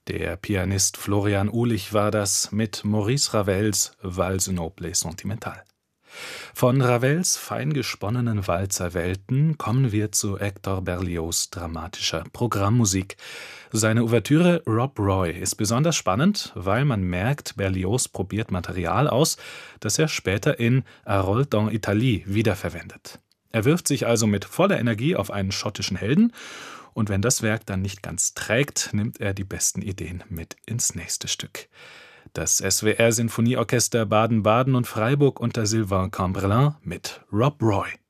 Der Pianist Florian Uhlich war das mit Maurice Ravels Valse noble et sentimentale. Von Ravels fein gesponnenen Walzerwelten kommen wir zu Hector Berlioz' dramatischer Programmmusik. Seine Ouvertüre Rob Roy ist besonders spannend, weil man merkt, Berlioz probiert Material aus, das er später in Harold en Italie wiederverwendet. Er wirft sich also mit voller Energie auf einen schottischen Helden, und wenn das Werk dann nicht ganz trägt, nimmt er die besten Ideen mit ins nächste Stück. Das SWR Sinfonieorchester Baden-Baden und Freiburg unter Sylvain Cambrelin mit Rob Roy.